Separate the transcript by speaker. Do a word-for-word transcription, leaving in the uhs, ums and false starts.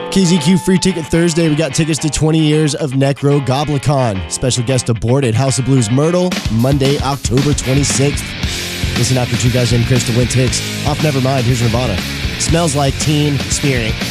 Speaker 1: K Z Q Free Ticket Thursday. We got tickets to twenty years of Necro Goblicon. Special guest aborted. House of Blues Myrtle, Monday, October twenty-sixth. Listen after two guys named Chris to win tickets. Off Nevermind. Here's Nirvana. Smells like Teen Spirit.